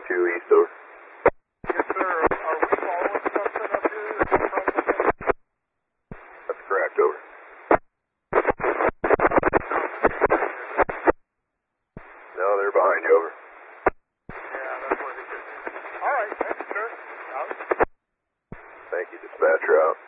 East, over. Yes, sir. Are we following something up here? Is there something? That's correct, over. No, they're behind you, over. Yeah, that's what it is. All right, thanks, sir. Out. Thank you, dispatcher, out.